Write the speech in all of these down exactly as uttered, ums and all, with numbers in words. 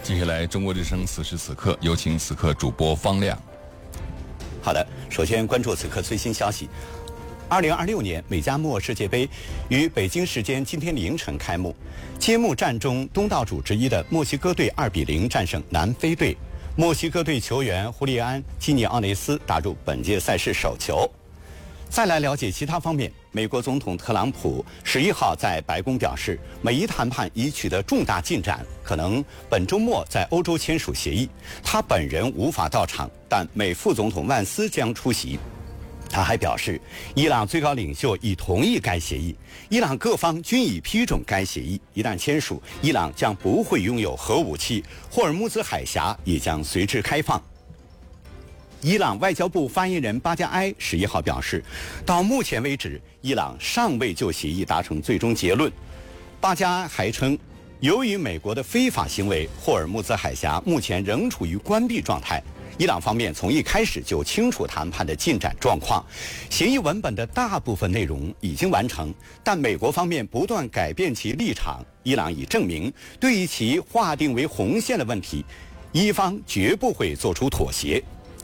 接下来，中国之声此时此刻，有请此刻主播方亮。 好的，首先关注此刻最新消息。二零二六年美加墨世界杯于北京时间今天凌晨开幕，揭幕战中东道主之一的墨西哥队二比零战胜南非队，墨西哥队球员胡利安·基尼奥内斯打入本届赛事首球。再来了解其他方面，美国总统特朗普十一号在白宫表示，美伊谈判已取得重大进展，可能本周末在欧洲签署协议。他本人无法到场，但美副总统万斯将出席。他还表示，伊朗最高领袖已同意该协议，伊朗各方均已批准该协议。一旦签署，伊朗将不会拥有核武器，霍尔木兹海峡也将随之开放。伊朗外交部发言人巴加埃十一号表示，到目前为止，伊朗尚未就协议达成最终结论。巴加埃还称，由于美国的非法行为，霍尔木兹海峡目前仍处于关闭状态。伊朗方面从一开始就清楚谈判的进展状况，协议文本的大部分内容已经完成，但美国方面不断改变其立场。伊朗已证明，对于其划定为红线的问题，伊方绝不会做出妥协。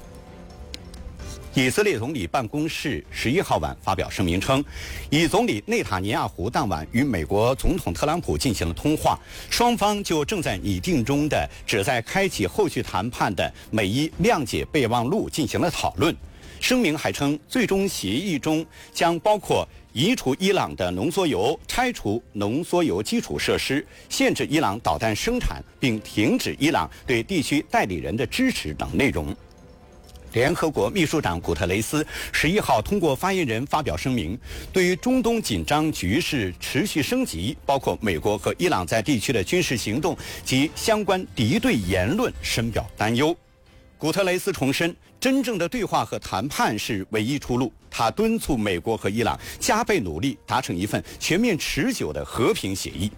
以色列总理办公室十一号晚发表声明称，以总理内塔尼亚胡当晚与美国总统特朗普进行了通话，双方就正在拟定中的旨在开启后续谈判的美伊谅解备忘录进行了讨论。声明还称，最终协议中将包括移除伊朗的浓缩铀、拆除浓缩铀基础设施、限制伊朗导弹生产，并停止伊朗对地区代理人的支持等内容。联合国秘书长古特雷斯十一号通过发言人发表声明，对于中东紧张局势持续升级，包括美国和伊朗在地区的军事行动及相关敌对言论深表担忧。古特雷斯重申，真正的对话和谈判是唯一出路。他敦促美国和伊朗加倍努力，达成一份全面持久的和平协议。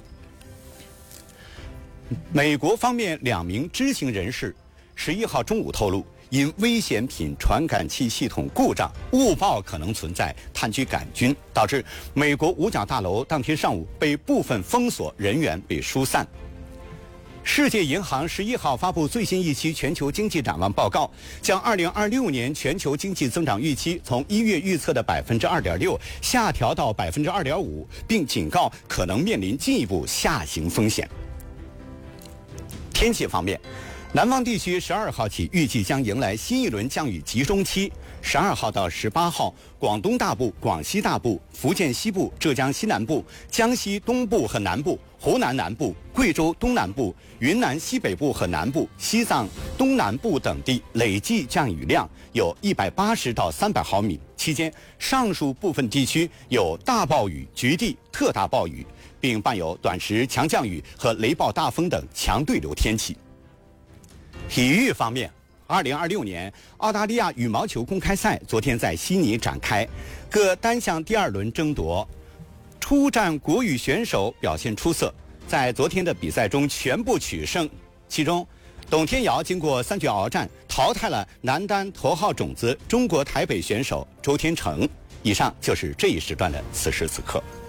美国方面两名知情人士十一号中午透露，因危险品传感器系统故障，误报可能存在炭疽杆菌，导致美国五角大楼当天上午被部分封锁，人员被疏散。世界银行十一号发布最新一期全球经济展望报告，将二零二六年全球经济增长预期从一月预测的百分之二点六下调到百分之二点五，并警告可能面临进一步下行风险。天气方面，南方地区十二号起预计将迎来新一轮降雨集中期。十二号到十八号，广东大部、广西大部、福建西部、浙江西南部、江西东部和南部、湖南南部、贵州东南部、云南西北部和南部、西藏东南部等地累计降雨量有一百八十到三百毫米。期间，上述部分地区有大暴雨、局地特大暴雨，并伴有短时强降雨和雷暴大风等强对流天气。体育方面，二零二六年澳大利亚羽毛球公开赛昨天在悉尼展开，各单项第二轮争夺，出战国羽选手表现出色，在昨天的比赛中全部取胜。其中，董天瑶经过三局鏖战，淘汰了男单头号种子中国台北选手周天成。以上就是这一时段的此时此刻。